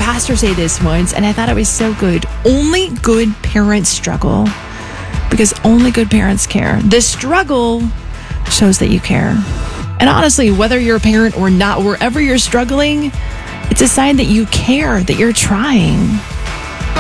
pastor say this once, and I thought it was so good. Only good parents struggle because only good parents care. The struggle shows that you care. And honestly, whether you're a parent or not, wherever you're struggling, it's a sign that you care, that you're trying.